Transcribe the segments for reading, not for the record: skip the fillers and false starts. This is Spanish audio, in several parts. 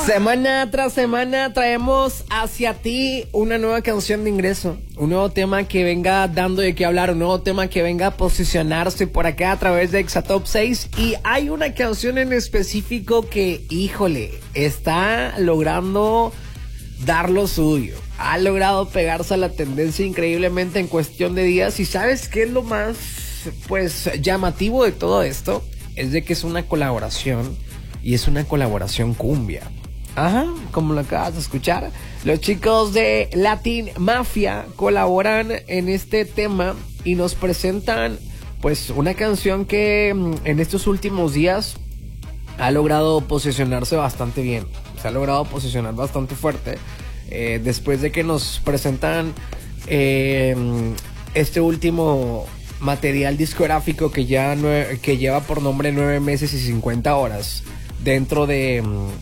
Semana tras semana traemos hacia ti una nueva canción de ingreso, un nuevo tema que venga dando de qué hablar, un nuevo tema que venga a posicionarse por acá a través de Exatop 6. Y hay una canción en específico que, híjole, está logrando dar lo suyo. Ha logrado pegarse a la tendencia increíblemente en cuestión de días. ¿Y sabes qué es lo más, pues, llamativo de todo esto? Es de que es una colaboración, y es una colaboración cumbia. Ajá, como lo acabas de escuchar, los chicos de Latin Mafia colaboran en este tema y nos presentan, pues, una canción que en estos últimos días ha logrado posicionarse bastante bien. Se ha logrado posicionar bastante fuerte. Después de que nos presentan este último material discográfico que lleva por nombre 9 meses y 50 horas dentro de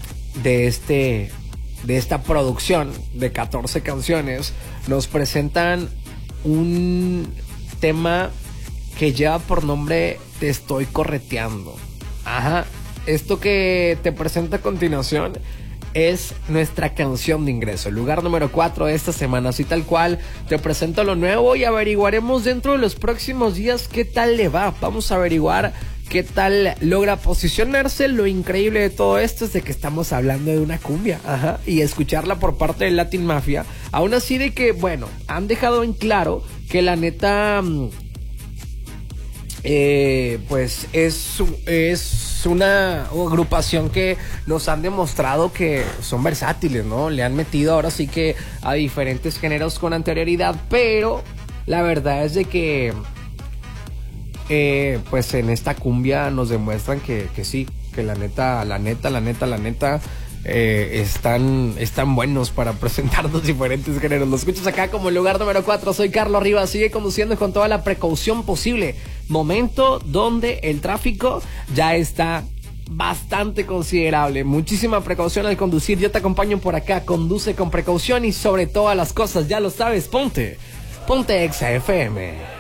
esta producción de 14 canciones, nos presentan un tema que lleva por nombre Te estoy correteando. Ajá, esto que te presento a continuación es nuestra canción de ingreso, el lugar número 4 de esta semana. Así tal cual, te presento lo nuevo y averiguaremos dentro de los próximos días qué tal le va. Vamos a averiguar qué tal logra posicionarse. Lo increíble de todo esto es de que estamos hablando de una cumbia, ajá, y escucharla por parte de Latin Mafia. Aún así de que, bueno, han dejado en claro que la neta, pues es una agrupación que nos han demostrado que son versátiles, ¿no? Le han metido ahora sí que a diferentes géneros con anterioridad, pero la verdad es de que pues en esta cumbia nos demuestran que sí, que la neta están buenos para presentarnos diferentes géneros. Lo escuchas acá como el lugar número 4. Soy Carlos Rivas, sigue conduciendo con toda la precaución posible. Momento donde el tráfico ya está bastante considerable. Muchísima precaución al conducir. Yo te acompaño por acá. Conduce con precaución y sobre todas las cosas, ya lo sabes, ponte Exa FM.